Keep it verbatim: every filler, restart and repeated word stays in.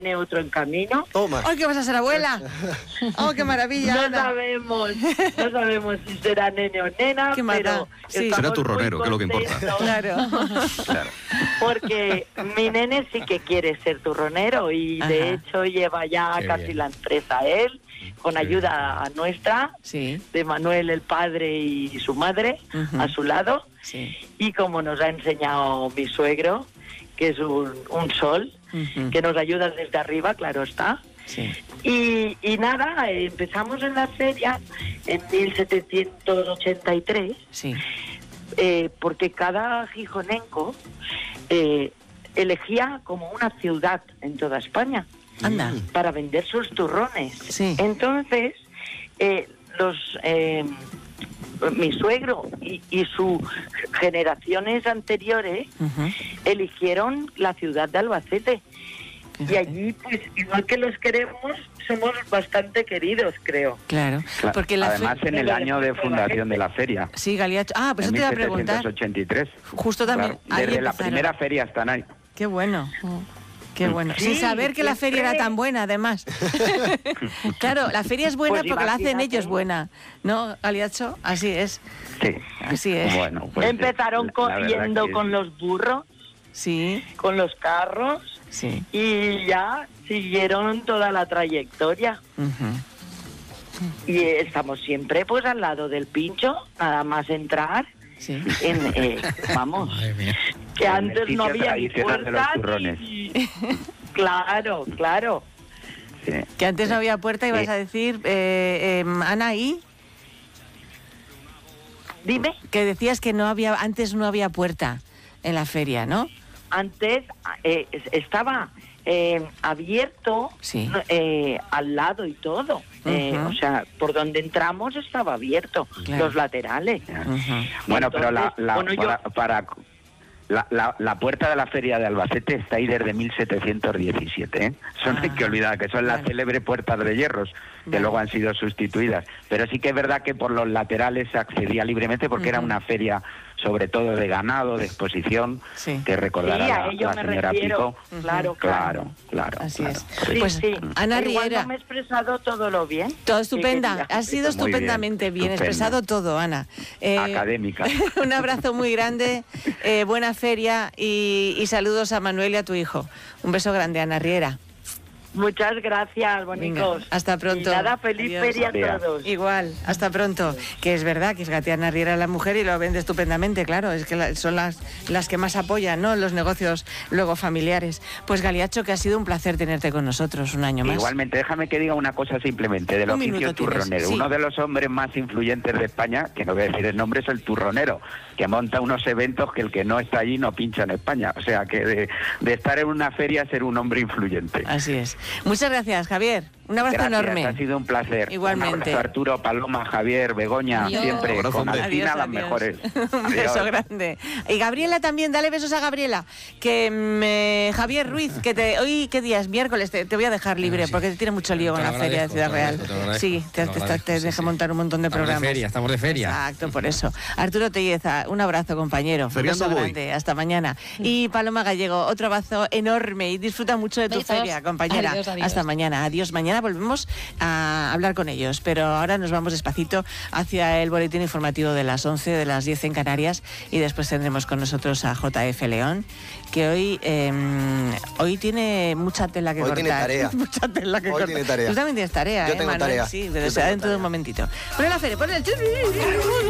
Tiene otro en camino. Toma. ¡Ay, que vas a ser abuela! ¡Oh, qué maravilla! No Ana. sabemos, no sabemos si será nene o nena, Qué pero mata. Sí. estamos Será turronero, muy que es lo que importa. contentos. Claro. Claro. Porque mi nene sí que quiere ser turronero y de Ajá. hecho lleva ya Qué casi bien. la empresa él, con ayuda nuestra, Sí, de Manuel el padre y su madre Ujú. a su lado. sí. Y como nos ha enseñado mi suegro, que es un, un sol, Ujú. que nos ayuda desde arriba, claro está. Sí. Y, y nada, eh, empezamos en la feria en mil setecientos ochenta y tres, Sí. eh, porque cada gijonenco eh, elegía como una ciudad en toda España Anda. para vender sus turrones. Sí. Entonces, eh, los eh, mi suegro y, y sus generaciones anteriores Ujú. eligieron la ciudad de Albacete. Y allí, pues, igual que los queremos, somos bastante queridos, creo. Claro. Claro. Porque la Además, fe- en el año de fundación de la feria, Sí, Galiacho. Ah, pues en eso te iba a preguntar. mil setecientos ochenta y tres. Justo también. Claro, ahí desde la empezaron. primera feria están ahí. Qué bueno. Qué bueno. Sí, Sin saber que la feria era siempre. tan buena, además. Claro, la feria es buena Pues porque la hacen imagínate. ellos buena. ¿No, Galiacho? Así es. Sí. Así es. Bueno, pues, Empezaron la- la verdad corriendo que- con los burros, Sí, con los carros, sí. y ya siguieron toda la trayectoria. Ujú. Y eh, estamos siempre pues al lado del pincho, nada más entrar. Sí. En, eh, vamos, Madre mía. que En el antes no sitio había ni tradicional de los puertas. turrones. y- Claro, claro. Sí. Que antes no había puerta y vas Sí. a decir, eh, eh, Ana, ¿y? Dime, Que decías que no había, antes no había puerta en la feria, ¿no? antes eh, es- estaba eh, abierto Sí. no, eh, al lado y todo. Eh, Ujú. o sea, por donde entramos estaba abierto, Claro. los laterales. Ujú. Bueno, pero la, Entonces, la- bueno, yo- para, para- la, la- la puerta de la feria de Albacete está ahí desde mil setecientos diecisiete, ¿eh? Eso no hay Ah, que olvidar, que son las vale. célebres puertas de hierros, que Vale. luego han sido sustituidas. Pero sí que es verdad que por los laterales se accedía libremente porque era Ujú. una feria sobre todo de ganado, de exposición, Sí. que recordará Sí, a la, ello la me señora refiero. Pico. Claro, claro. Claro, claro. Así claro. es. Sí, Pues, sí. Ana Igual Riera. no me he expresado todo lo bien. Todo que estupenda, quería. has sido Muy bien, estupendamente bien, estupendo. expresado todo, Ana. Eh, Académica. Un abrazo muy grande, eh, buena feria y, y saludos a Manuel y a tu hijo. Un beso grande, Ana Riera. Muchas gracias, Venga, bonicos. hasta pronto. Y nada, feliz Adiós. feria a Adiós. todos. Igual, hasta pronto. Que es verdad que es Gatiana Riera la mujer y lo vende estupendamente, claro. Es que la- son las, las que más apoyan, ¿no? Los negocios luego familiares. Pues Galiacho, que ha sido un placer tenerte con nosotros un año más. Igualmente, déjame que diga una cosa simplemente del Un oficio minuto tienes, turronero. sí. Uno de los hombres más influyentes de España, que no voy a decir el nombre, es el turronero, que monta unos eventos que el que no está allí no pincha en España. O sea, que de, de estar en una feria ser un hombre influyente. Así es. Muchas gracias, Javier. Un abrazo Gracias, enorme. ha sido un placer. Igualmente. Un abrazo, Arturo, Paloma, Javier, Begoña, Adiós. siempre Abrazo, con hombre. Alcina Adiós, las adiós. mejores. Un Adiós. beso grande. Y Gabriela también, dale besos a Gabriela. Que mm, Javier Ruiz, que te, hoy, ¿qué día es? Miércoles, te, te voy a dejar libre Ah, sí. porque te tiene mucho lío Te con lo la feria de agradezco, Ciudad te lo Real. agradezco, te lo agradezco, Sí, te te, lo te- agradezco, te sí, deja sí. montar un montón de Estamos programas. de feria, estamos de feria. Exacto, por eso. Arturo Telleza, un abrazo, compañero. Un Feriando beso voy. grande. Hasta mañana. Y Paloma Gallego, otro abrazo enorme y disfruta mucho de tu Besos. feria, compañera. Adiós, adiós. Hasta mañana. Adiós. Mañana volvemos a hablar con ellos, pero ahora nos vamos despacito hacia el boletín informativo de las once, de las diez en Canarias, y después tendremos con nosotros a J F León, que hoy eh, hoy tiene mucha tela que Hoy cortar. tiene tarea. mucha tela que Hoy cortar. tiene tarea. Tú también tienes tarea, Yo ¿eh, tengo Manuel? tarea. Sí, Yo pero tengo será dentro de tarea. un momentito. Pon la feria, pon el...